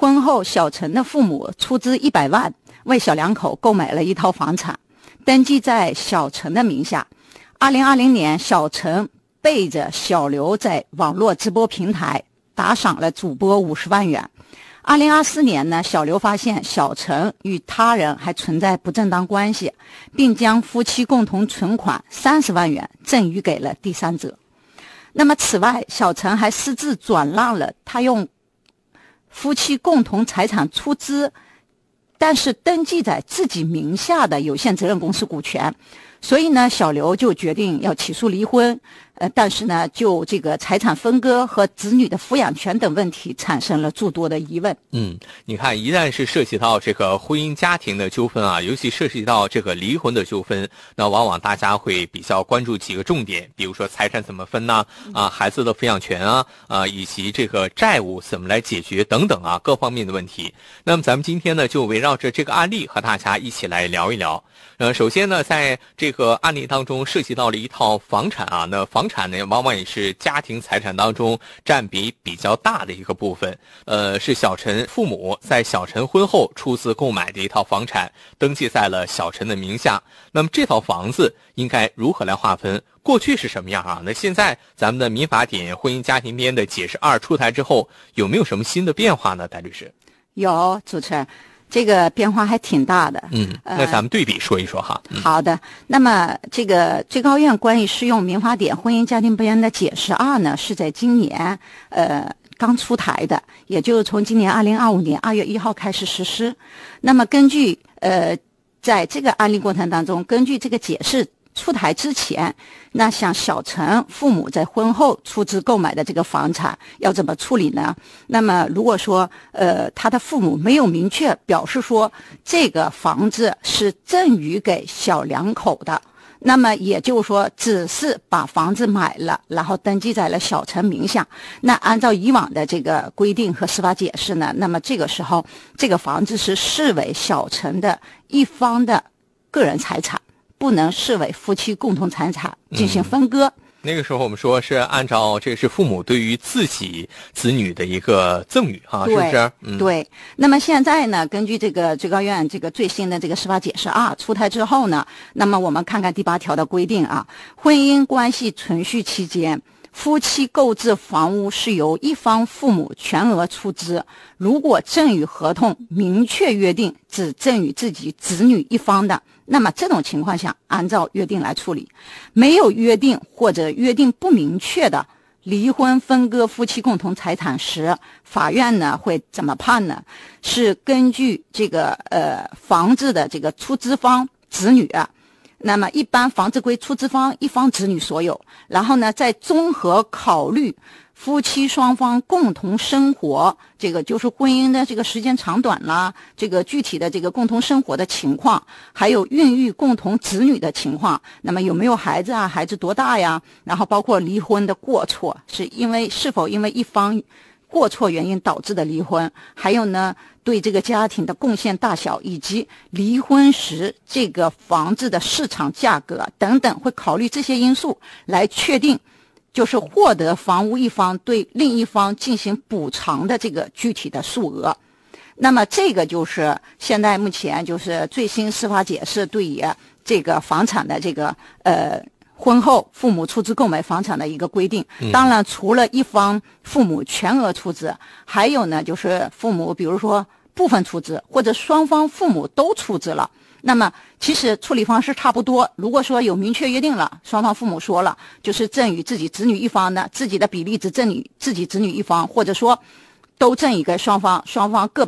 婚后小陈的父母出资100万为小两口购买了一套房产，登记在小陈的名下。2020年，小陈背着小刘在网络直播平台打赏了主播50万元。2024年呢，小刘发现小陈与他人还存在不正当关系，并将夫妻共同存款30万元赠与给了第三者。那么此外，小陈还私自转让了他用夫妻共同财产出资但是登记在自己名下的有限责任公司股权。所以呢，小刘就决定要起诉离婚，但是呢，就这个财产分割和子女的抚养权等问题产生了诸多的疑问。 你看，一旦是涉及到这个婚姻家庭的纠纷啊，尤其涉及到这个离婚的纠纷，那往往大家会比较关注几个重点，比如说财产怎么分呢？孩子的抚养权以及这个债务怎么来解决等等各方面的问题。那么咱们今天呢，就围绕着这个案例和大家一起来聊一聊。首先呢，在这个案例当中涉及到了一套房产那房产呢，往往也是家庭财产当中占比比较大的一个部分。是小陈父母在小陈婚后出资购买的一套房产，登记在了小陈的名下。那么这套房子应该如何来划分？过去是什么样那现在咱们的民法典婚姻家庭编的解释2出台之后，有没有什么新的变化呢？戴律师。 有，主持人，这个变化还挺大的。 那咱们对比说一说哈。 好的，那么这个最高院关于适用民法典婚姻家庭编的解释2呢，是在今年刚出台的，也就是从今年2025年2月1号开始实施。那么根据在这个案例过程当中，根据这个解释出台之前，那像小陈父母在婚后出资购买的这个房产要怎么处理呢？那么如果说他的父母没有明确表示说这个房子是赠与给小两口的，那么也就是说只是把房子买了，然后登记在了小陈名下，那按照以往的这个规定和司法解释呢，那么这个时候这个房子是视为小陈的一方的个人财产，不能视为夫妻共同财产进行分割。 那个时候我们说是按照这是父母对于自己子女的一个赠与是不是？ 对。那么现在呢，根据这个最高院这个最新的这个司法解释2出台之后呢，那么我们看看第8条的规定婚姻关系存续期间，夫妻购置房屋是由一方父母全额出资，如果赠与合同明确约定只赠与自己子女一方的，那么这种情况下按照约定来处理。没有约定或者约定不明确的离婚分割夫妻共同财产时，法院呢会怎么判呢？是根据这个房子的这个出资方子女那么一般房子归出资方一方子女所有，然后呢再综合考虑夫妻双方共同生活，这个就是婚姻的这个时间长短啦，这个具体的这个共同生活的情况，还有孕育共同子女的情况，那么有没有孩子孩子多大呀，然后包括离婚的过错，是否因为一方过错原因导致的离婚，还有呢对这个家庭的贡献大小，以及离婚时这个房子的市场价格等等，会考虑这些因素来确定就是获得房屋一方对另一方进行补偿的这个具体的数额。那么这个就是现在目前就是最新司法解释对于这个房产的这个婚后父母出资购买房产的一个规定。当然除了一方父母全额出资，还有呢就是父母比如说部分出资，或者双方父母都出资了，那么其实处理方式差不多。如果说有明确约定了，双方父母说了就是赠与自己子女一方的，自己的比例只赠与自己子女一方，或者说都赠与给双方各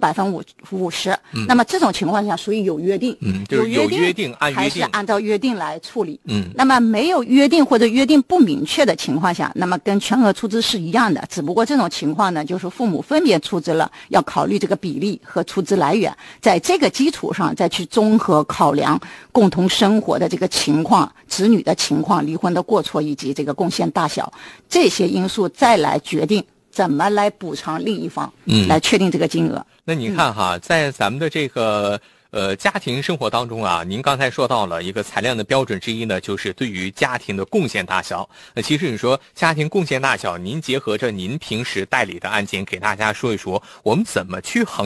50%，那么这种情况下属于有约定， 就是有约定还是按照约定来处理。那么没有约定或者约定不明确的情况下，那么跟全额出资是一样的，只不过这种情况呢，就是父母分别出资了，要考虑这个比例和出资来源，在这个基础上再去综合考量共同生活的这个情况、子女的情况、离婚的过错以及这个贡献大小这些因素，再来决定怎么来补偿另一方，来确定这个金额。 那你看在咱们的这个家庭生活当中您刚才说到了一个裁量的标准之一呢，就是对于家庭的贡献大小。其实你说家庭贡献大小，您结合着您平时代理的案件，给大家说一说，我们怎么去衡